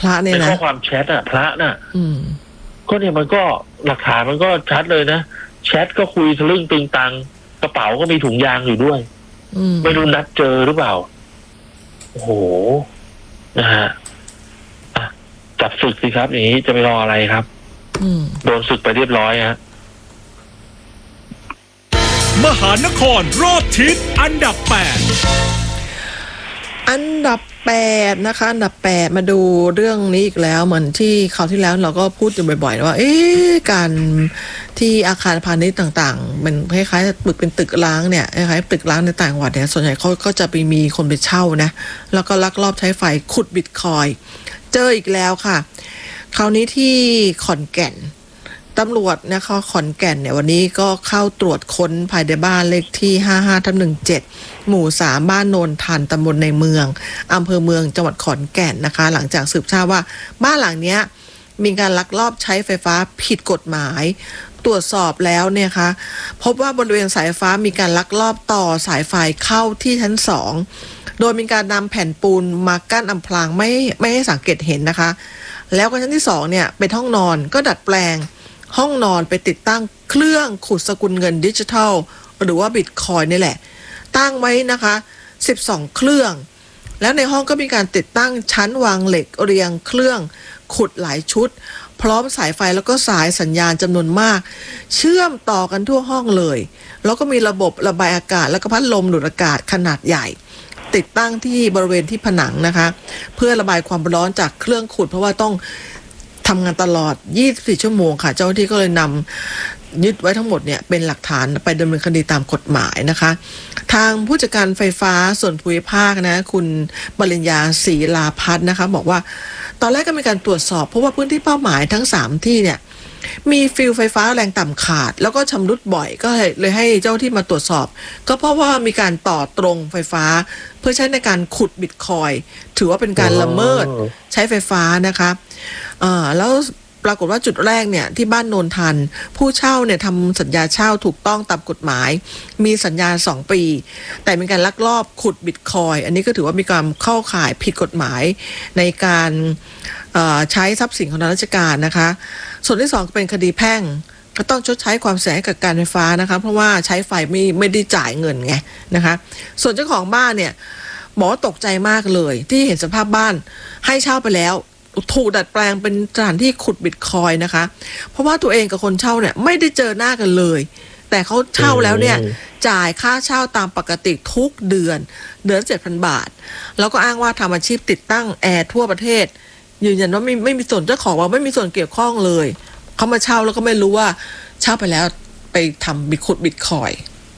พระเนี่ยนะในข้อความแชทอะพระน่ะก็เนี่ยมันก็หลักฐานมันก็ชัดเลยนะแชทก็คุยทะลึ่งตึงตังกระเป๋าก็มีถุงยางอยู่ด้วยไม่รู้นัดเจอหรือเปล่าโอ้โหนะฮะจับศึกสิครับอย่างนี้จะไปรออะไรครับโดนศึกไปเรียบร้อยฮะมหานครรอบทิศอันดับ 8 นะคะอันดับ 8มาดูเรื่องนี้อีกแล้วเหมือนที่คราวที่แล้วเราก็พูดอยู่บ่อยๆว่าการที่อาคารพาณิชย์ต่างๆมันคล้ายๆตึกเป็นตึกร้างเนี่ยคล้ายๆตึกร้างในต่างจังหวัดเนี่ยส่วนใหญ่เขาก็จะไปมีคนไปเช่านะแล้วก็ลักลอบใช้ไฟขุดบิตคอยน์เจออีกแล้วค่ะคราวนี้ที่ขอนแก่นตำรวจนะคะขอนแก่นเนี่ยวันนี้ก็เข้าตรวจค้นภายในบ้านเลขที่55/17หมู่3บ้านโนนทันตำบลในเมืองอำเภอเมืองจังหวัดขอนแก่นนะคะหลังจากสืบทราบว่าบ้านหลังเนี้ยมีการลักลอบใช้ไฟฟ้าผิดกฎหมายตรวจสอบแล้วเนี่ยค่ะพบว่าบริเวณสายฟ้ามีการลักลอบต่อสายไฟเข้าที่ชั้น2โดยมีการนำแผ่นปูนมากั้นอำพรางไม่ให้สังเกตเห็นนะคะแล้วก็ชั้นที่2เนี่ยเป็นห้องนอนก็ดัดแปลงห้องนอนไปติดตั้งเครื่องขุดสกุลเงินดิจิทัลหรือว่าบิตคอยน์นี่แหละตั้งไว้นะคะ12เครื่องแล้วในห้องก็มีการติดตั้งชั้นวางเหล็กเรียงเครื่องขุดหลายชุดพร้อมสายไฟแล้วก็สายสัญญาณจำนวนมากเชื่อมต่อกันทั่วห้องเลยแล้วก็มีระบบระบายอากาศแล้วก็พัดลมดูดอากาศขนาดใหญ่ติดตั้งที่บริเวณที่ผนังนะคะเพื่อระบายความร้อนจากเครื่องขุดเพราะว่าต้องทำงานตลอด24ชั่วโมงค่ะเจ้าหน้าที่ก็เลยนำยึดไว้ทั้งหมดเนี่ยเป็นหลักฐานไปดำเนินคดีตามกฎหมายนะคะทางผู้จัดการไฟฟ้าส่วนภูมิภาคนะคุณปริญญาศรีลาพัฒน์นะคะบอกว่าตอนแรกก็มีการตรวจสอบเพราะว่าพื้นที่เป้าหมายทั้ง3ที่เนี่ยมีฟิลไฟฟ้าแรงต่ำขาดแล้วก็ชำรุดบ่อยก็เลยให้เจ้าที่มาตรวจสอบก็เพราะว่ามีการต่อตรงไฟฟ้าเพื่อใช้ในการขุดบิตคอยน์ถือว่าเป็นการละเมิดใช้ไฟฟ้านะคะแล้วปรากฏว่าจุดแรกเนี่ยที่บ้านโนนทันผู้เช่าเนี่ยทำสัญญาเช่าถูกต้องตามกฎหมายมีสัญญา2 ปีแต่มีการลักลอบขุดบิตคอยน์อันนี้ก็ถือว่ามีการเข้าข่ายผิดกฎหมายในการใช้ทรัพย์สินของทางราชการนะคะส่วนที่2ก็เป็นคดีแพ่งก็ต้องชดใช้ความเสียหายกับการไฟฟ้านะคะเพราะว่าใช้ไฟไม่ได้จ่ายเงินไงนะคะส่วนเจ้าของบ้านเนี่ยบอกว่าตกใจมากเลยที่เห็นสภาพบ้านให้เช่าไปแล้วถูกดัดแปลงเป็นสถานที่ขุดบิตคอยน์นะคะเพราะว่าตัวเองกับคนเช่าเนี่ยไม่ได้เจอหน้ากันเลยแต่เขาเช่าแล้วเนี่ยจ่ายค่าเช่าตามปกติทุกเดือน7,000 บาทแล้วก็อ้างว่าทำอาชีพติดตั้งแอร์ทั่วประเทศยืนยันว่าไม่มีส่วนเจ้าของว่าไม่มีส่วนเกี่ยวข้องเลยเขามาเช่าแล้วก็ไม่รู้ว่าเช่าไปแล้วไปทำขุดบิตคอยน์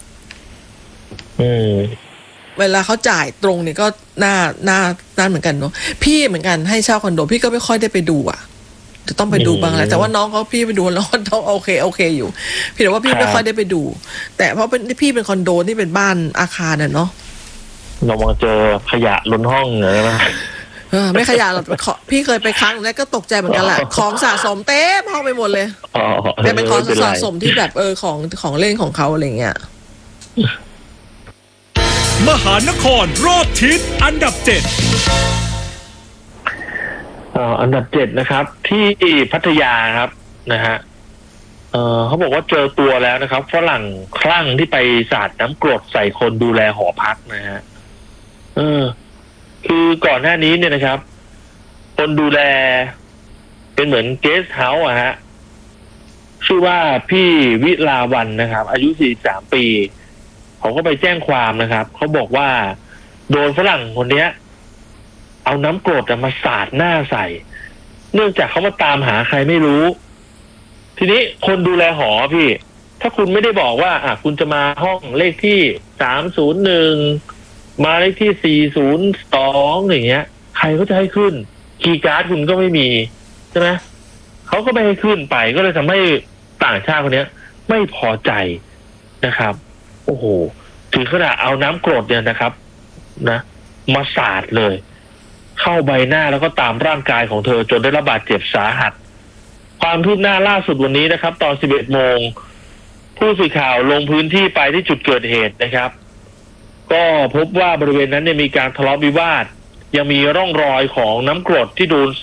เวลาเขาจ่ายตรงเนี่ยก็น่าเหมือนกันเนาะพี่เหมือนกันให้เช่าคอนโดพี่ก็ไม่ค่อยได้ไปดูจะต้องไปดูบ้างแหละแต่ว่าน้องเขาพี่ไปดูแล้วน้องโอเคอยู่พี่แต่ว่าพี่ไม่ค่อยได้ไปดูแต่เพราะเป็นพี่เป็นคอนโดที่เป็นบ้านอาคารเนาะเรามองเจอขยะล้นห้องเลยนะไม่ขยะหรอกพี่เคยไปครั้งแล้วก็ตกใจเหมือนกันแหละของสะสมเต็มห้องไปหมดเลยแต่เป็นของสะสมที่แบบของเล่นของเขาอะไรเงี้ยมหานครรอบทิศอันดับ 7 อันดับ 7นะครับที่พัทยาครับนะฮะเขาบอกว่าเจอตัวแล้วนะครับฝรั่งคลั่งที่ไปสาดน้ำกรดใส่คนดูแลหอพักนะฮะคือก่อนหน้านี้เนี่ยนะครับคนดูแลเป็นเหมือนเกสต์เฮาส์ฮะชื่อว่าพี่วิลาวันนะครับอายุ43 ปีเขาก็ไปแจ้งความนะครับเขาบอกว่าโดนฝรั่งคนนี้เอาน้ำกรดมาสาดหน้าใส่เนื่องจากเขามาตามหาใครไม่รู้ทีนี้คนดูแลหอพี่ถ้าคุณไม่ได้บอกว่าคุณจะมาห้องเลขที่301มาเลขที่402อย่างเงี้ยใครก็จะให้ขึ้นคีย์การ์ดคุณก็ไม่มีใช่ไหมเขาก็ไม่ให้ขึ้นไปก็เลยทำให้ต่างชาติคนนี้ไม่พอใจนะครับโอ้โหถึงขนาดเอาน้ำกรดเนี่ยนะครับนะมาสาดเลยเข้าใบหน้าแล้วก็ตามร่างกายของเธอจนได้รับบาดเจ็บสาหัสความคืบหน้าล่าสุดวันนี้นะครับตอน 11 โมงผู้สื่อข่าวลงพื้นที่ไปที่จุดเกิดเหตุนะครับก็พบว่าบริเวณนั้นเนี่ยมีการทะเลาะวิวาทยังมีร่องรอยของน้ำกรดที่โดน